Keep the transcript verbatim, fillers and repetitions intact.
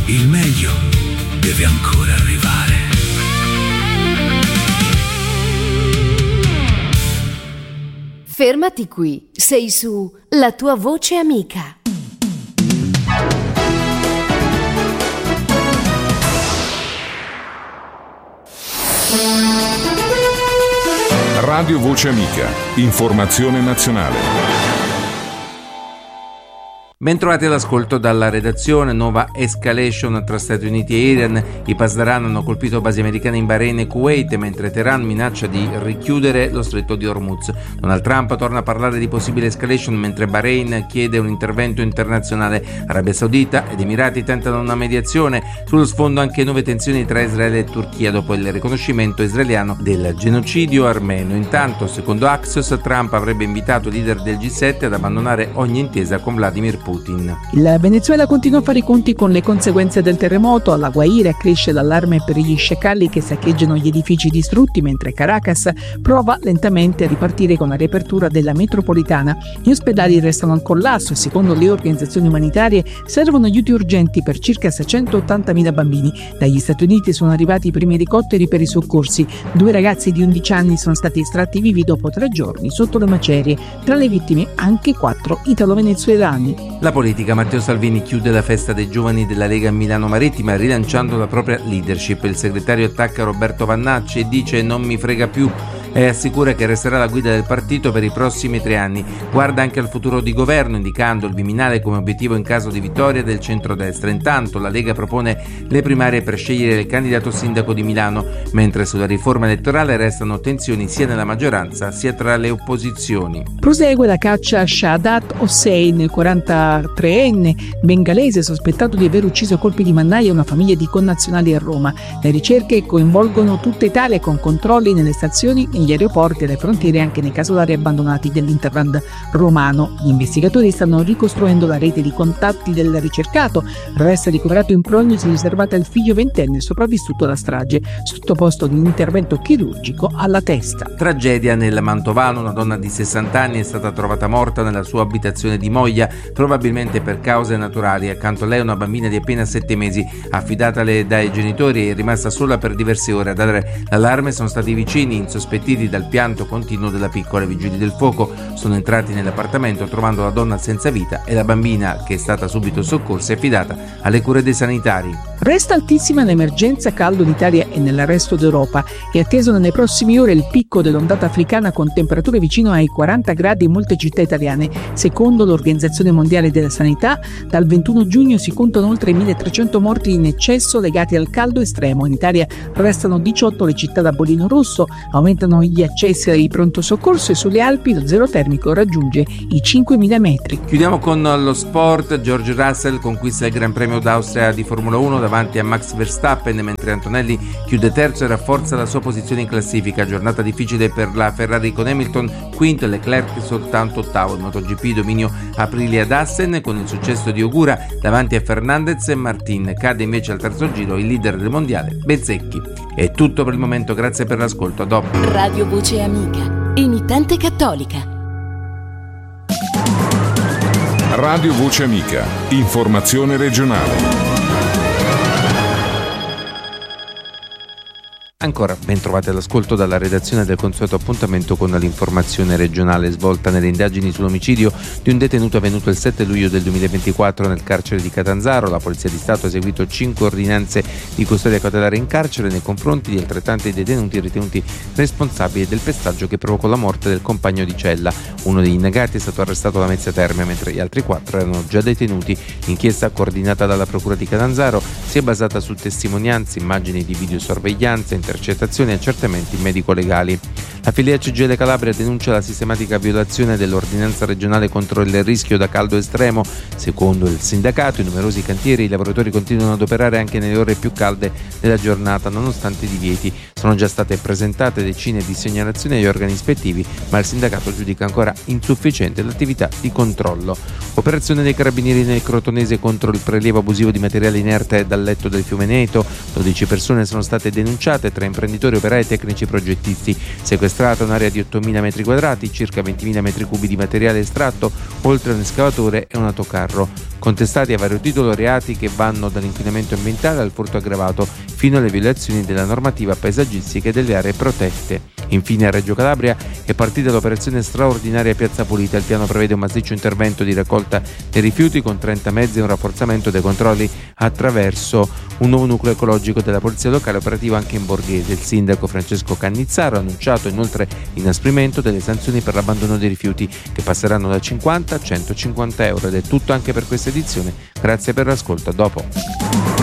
il meglio deve ancora arrivare. Fermati qui, sei su La tua voce amica. Radio Voce Amica, informazione nazionale. Bentrovati all'ascolto dalla redazione. Nuova escalation tra Stati Uniti e Iran. I Pasdaran hanno colpito basi americane in Bahrain e Kuwait, mentre Teheran minaccia di richiudere lo stretto di Hormuz. Donald Trump torna a parlare di possibile escalation, mentre Bahrain chiede un intervento internazionale. Arabia Saudita ed Emirati tentano una mediazione. Sullo sfondo anche nuove tensioni tra Israele e Turchia dopo il riconoscimento israeliano del genocidio armeno. Intanto, secondo Axios, Trump avrebbe invitato i leader del G sette ad abbandonare ogni intesa con Vladimir Putin. Il Venezuela continua a fare i conti con le conseguenze del terremoto. Alla Guaira cresce l'allarme per gli sciacalli che saccheggiano gli edifici distrutti, mentre Caracas prova lentamente a ripartire con la riapertura della metropolitana. Gli ospedali restano al collasso e secondo le organizzazioni umanitarie servono aiuti urgenti per circa seicentottantamila bambini. Dagli Stati Uniti sono arrivati i primi elicotteri per i soccorsi. Due ragazzi di undici anni sono stati estratti vivi dopo tre giorni sotto le macerie. Tra le vittime anche quattro italo-venezuelani. La politica. Matteo Salvini chiude la festa dei giovani della Lega Milano Marittima rilanciando la propria leadership. Il segretario attacca Roberto Vannacci e dice non mi frega più e assicura che resterà alla guida del partito per i prossimi tre anni. Guarda anche al futuro di governo, indicando il Viminale come obiettivo in caso di vittoria del centrodestra. Intanto la Lega propone le primarie per scegliere il candidato sindaco di Milano, mentre sulla riforma elettorale restano tensioni sia nella maggioranza sia tra le opposizioni. Prosegue la caccia a Shahdat Hossein, il quarantatreenne bengalese sospettato di aver ucciso a colpi di mannaia una famiglia di connazionali a Roma. Le ricerche coinvolgono tutta Italia con controlli nelle stazioni, negli aeroporti e alle frontiere, anche nei casolari abbandonati dell'Interland romano. Gli investigatori stanno ricostruendo la rete di contatti del ricercato. Resta ricoverato in prognosi riservata al figlio ventenne sopravvissuto alla strage, sottoposto ad un intervento chirurgico alla testa. Tragedia nel Mantovano. Una donna di sessanta anni è stata trovata morta nella sua abitazione di Moglia, probabilmente per cause naturali. Accanto a lei una bambina di appena sette mesi, affidatale dai genitori e rimasta sola per diverse ore. A dare l'allarme sono stati i vicini, insospettiti dal pianto continuo della piccola. I vigili del fuoco sono entrati nell'appartamento trovando la donna senza vita e la bambina, che è stata subito soccorsa e affidata alle cure dei sanitari. Resta altissima l'emergenza caldo in Italia e nel resto d'Europa. È atteso nelle prossime ore il picco dell'ondata africana con temperature vicino ai quaranta gradi in molte città italiane. Secondo l'Organizzazione Mondiale della Sanità, dal ventuno giugno si contano oltre milletrecento morti in eccesso legati al caldo estremo. In Italia restano diciotto le città da bollino rosso, aumentano gli accessi ai pronto soccorso e sulle Alpi lo zero termico raggiunge i cinquemila metri. Chiudiamo con lo sport. George Russell conquista il Gran Premio d'Austria di Formula uno davanti a Max Verstappen, mentre Antonelli chiude terzo e rafforza la sua posizione in classifica. Giornata difficile per la Ferrari con Hamilton quinto e Leclerc soltanto ottavo. Il MotoGP dominio Aprilia ad Assen con il successo di Ogura davanti a Fernandez e Martin. Cade invece al terzo giro il leader del mondiale Bezzecchi. È tutto per il momento, grazie per l'ascolto, a dopo. Radio Voce Amica, emittente cattolica. Radio Voce Amica, informazione regionale. Ancora ben trovati all'ascolto dalla redazione del consueto appuntamento con l'informazione regionale svolta nelle indagini sull'omicidio di un detenuto avvenuto il sette luglio del duemilaventiquattro nel carcere di Catanzaro. La Polizia di Stato ha eseguito cinque ordinanze di custodia cautelare in carcere nei confronti di altrettanti detenuti ritenuti responsabili del pestaggio che provocò la morte del compagno di cella. Uno degli indagati è stato arrestato da Mezzia Terme, mentre gli altri quattro erano già detenuti. L'inchiesta, coordinata dalla Procura di Catanzaro, si è basata su testimonianze, immagini di videosorveglianza, intercettazioni e accertamenti medico-legali. La filiera C G I L Calabria denuncia la sistematica violazione dell'ordinanza regionale contro il rischio da caldo estremo. Secondo il sindacato, in numerosi cantieri i lavoratori continuano ad operare anche nelle ore più calde della giornata, nonostante i divieti. Sono Sono già state presentate decine di segnalazioni agli organi ispettivi, ma il sindacato giudica ancora insufficiente l'attività di controllo. Operazione dei carabinieri nel Crotonese contro il prelievo abusivo di materiale inerte dal letto del fiume Neto. dodici persone sono state denunciate tra imprenditori, operai e tecnici progettisti. Sequestrata un'area di ottomila metri quadrati, circa ventimila metri cubi di materiale estratto, oltre a un escavatore e un autocarro. Contestati a vario titolo reati che vanno dall'inquinamento ambientale al furto aggravato fino alle violazioni della normativa paesaggistica e delle aree protette. Infine a Reggio Calabria è partita l'operazione straordinaria Piazza Pulita. Il piano prevede un massiccio intervento di raccolta dei rifiuti con trenta mezzi e un rafforzamento dei controlli attraverso un nuovo nucleo ecologico della polizia locale operativo anche in Borghese. Il sindaco Francesco Cannizzaro ha annunciato inoltre l'inasprimento delle sanzioni per l'abbandono dei rifiuti, che passeranno da cinquanta a centocinquanta euro. Ed è tutto anche per questa edizione. Grazie per l'ascolto, a dopo.